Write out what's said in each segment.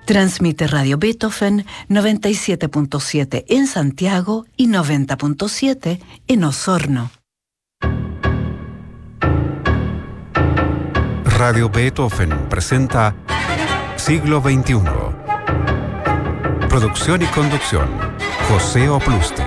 Transmite Radio Beethoven 97.7 en Santiago y 90.7 en Osorno. Radio Beethoven presenta Siglo XXI. Producción y conducción, José Oplusti.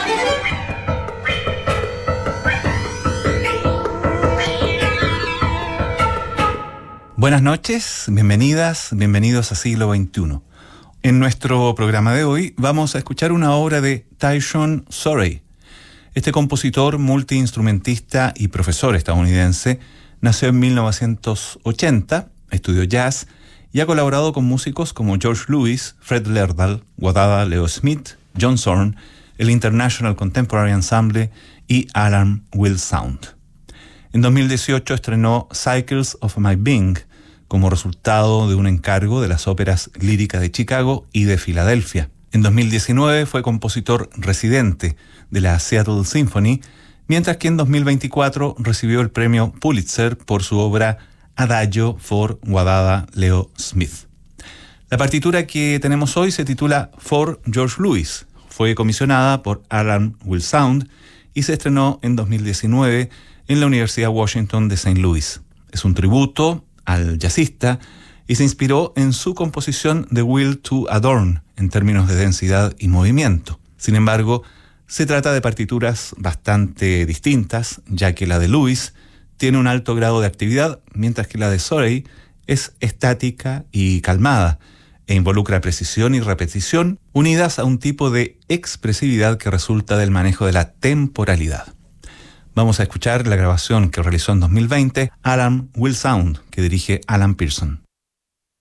Buenas noches, bienvenidas, bienvenidos a Siglo XXI. En nuestro programa de hoy vamos a escuchar una obra de Tyshawn Surrey. Este compositor, multiinstrumentista y profesor estadounidense nació en 1980, estudió jazz y ha colaborado con músicos como George Lewis, Fred Lerdahl, Wadada Leo Smith, John Zorn, el International Contemporary Ensemble y Alan Will Sound. En 2018 estrenó Cycles of My Being como resultado de un encargo de las óperas líricas de Chicago y de Filadelfia. En 2019 fue compositor residente de la Seattle Symphony, mientras que en 2024 recibió el premio Pulitzer por su obra Adagio for Wadada Leo Smith. La partitura que tenemos hoy se titula For George Lewis. Fue comisionada por Alan Will Sound y se estrenó en 2019 en la Universidad Washington de St. Louis. Es un tributo al jazzista y se inspiró en su composición The Will to Adorn en términos de densidad y movimiento. Sin embargo, se trata de partituras bastante distintas, ya que la de Lewis tiene un alto grado de actividad, mientras que la de Surrey es estática y calmada e involucra precisión y repetición unidas a un tipo de expresividad que resulta del manejo de la temporalidad. Vamos a escuchar la grabación que realizó en 2020 Alan Will Sound, que dirige Alan Pearson.